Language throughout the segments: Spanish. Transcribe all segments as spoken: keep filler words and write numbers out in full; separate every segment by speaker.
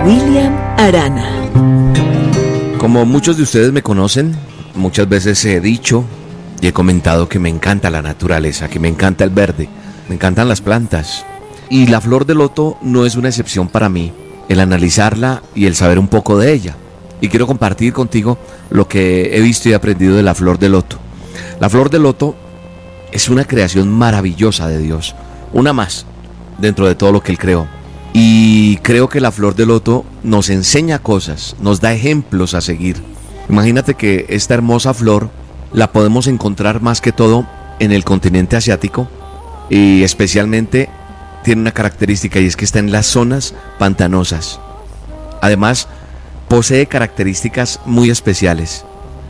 Speaker 1: William Arana.
Speaker 2: Como muchos de ustedes me conocen, muchas veces he dicho y he comentado que me encanta la naturaleza, que me encanta el verde, me encantan las plantas. Y la flor de loto no es una excepción para mí, el analizarla y el saber un poco de ella. Y quiero compartir contigo lo que he visto y aprendido de la flor de loto. La flor de loto es una creación maravillosa de Dios, una más dentro de todo lo que Él creó. Y creo que la flor de loto nos enseña cosas, nos da ejemplos a seguir. Imagínate que esta hermosa flor la podemos encontrar más que todo en el continente asiático, y especialmente tiene una característica, y es que está en las zonas pantanosas. Además, posee características muy especiales,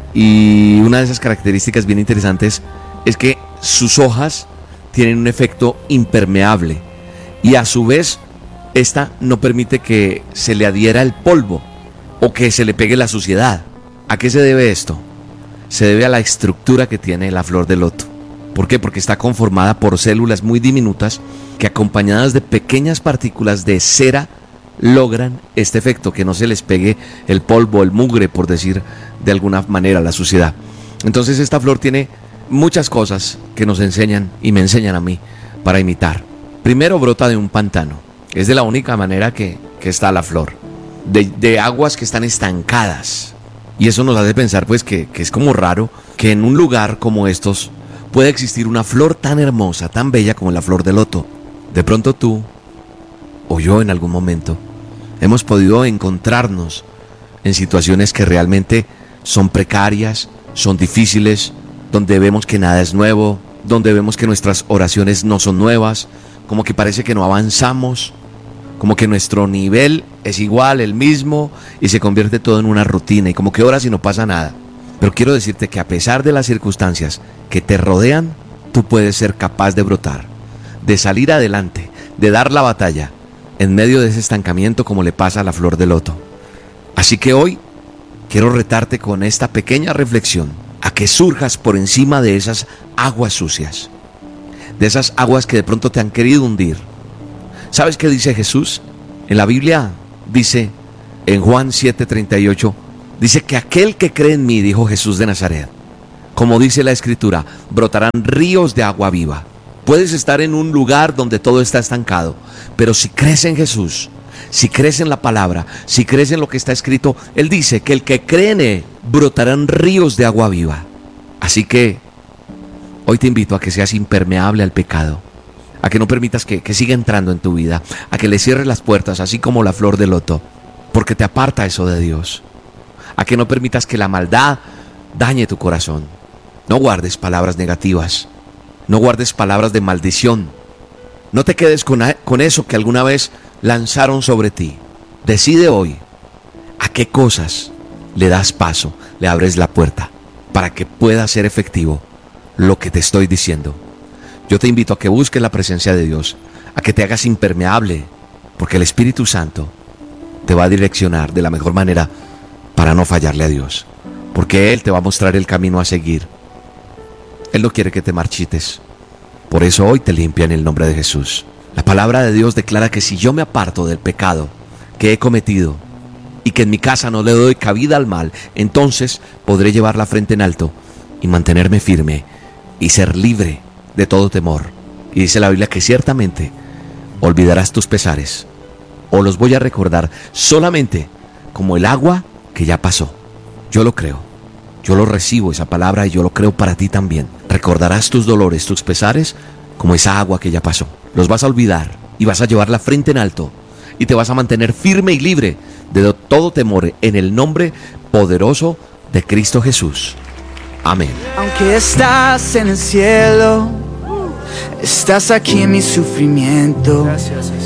Speaker 2: y una de esas características bien interesantes es que sus hojas tienen un efecto impermeable, y a su vez esta no permite que se le adhiera el polvo o que se le pegue la suciedad. ¿A qué se debe esto? Se debe a la estructura que tiene la flor de loto. ¿Por qué? Porque está conformada por células muy diminutas que, acompañadas de pequeñas partículas de cera, logran este efecto, que no se les pegue el polvo, el mugre, por decir de alguna manera, la suciedad. Entonces esta flor tiene muchas cosas que nos enseñan y me enseñan a mí para imitar. Primero, brota de un pantano. Es de la única manera que, que está la flor, de, de aguas que están estancadas. Y eso nos hace pensar pues que, que es como raro que en un lugar como estos pueda existir una flor tan hermosa, tan bella como la flor de loto. De pronto tú o yo en algún momento hemos podido encontrarnos en situaciones que realmente son precarias, son difíciles, donde vemos que nada es nuevo, donde vemos que nuestras oraciones no son nuevas, como que parece que no avanzamos, como que nuestro nivel es igual, el mismo, y se convierte todo en una rutina, y como que oras y no pasa nada. Pero quiero decirte que a pesar de las circunstancias que te rodean, tú puedes ser capaz de brotar, de salir adelante, de dar la batalla en medio de ese estancamiento, como le pasa a la flor de loto. Así que hoy quiero retarte con esta pequeña reflexión a que surjas por encima de esas aguas sucias, de esas aguas que de pronto te han querido hundir. ¿Sabes qué dice Jesús? En la Biblia dice, en Juan siete treinta y ocho, dice que aquel que cree en mí, dijo Jesús de Nazaret, como dice la Escritura, brotarán ríos de agua viva. Puedes estar en un lugar donde todo está estancado, pero si crees en Jesús, si crees en la palabra, si crees en lo que está escrito, Él dice que el que cree en Él, brotarán ríos de agua viva. Así que hoy te invito a que seas impermeable al pecado, a que no permitas que, que siga entrando en tu vida, a que le cierres las puertas, así como la flor de loto, porque te aparta eso de Dios. A que no permitas que la maldad dañe tu corazón. No guardes palabras negativas, no guardes palabras de maldición. No te quedes con, con eso que alguna vez lanzaron sobre ti. Decide hoy a qué cosas le das paso, le abres la puerta, para que pueda ser efectivo lo que te estoy diciendo. Yo te invito a que busques la presencia de Dios, a que te hagas impermeable, porque el Espíritu Santo te va a direccionar de la mejor manera para no fallarle a Dios, porque Él te va a mostrar el camino a seguir. Él no quiere que te marchites, por eso hoy te limpia en el nombre de Jesús. La palabra de Dios declara que si yo me aparto del pecado que he cometido y que en mi casa no le doy cabida al mal, entonces podré llevar la frente en alto y mantenerme firme y ser libre de todo temor. Y dice la Biblia que ciertamente olvidarás tus pesares, o los voy a recordar solamente como el agua que ya pasó. Yo lo creo, yo lo recibo esa palabra, y yo lo creo para ti también. Recordarás tus dolores, tus pesares, como esa agua que ya pasó. Los vas a olvidar y vas a llevar la frente en alto, y te vas a mantener firme y libre de todo temor en el nombre poderoso de Cristo Jesús. Amén.
Speaker 3: Aunque estás en el cielo, estás aquí en mi sufrimiento. Gracias.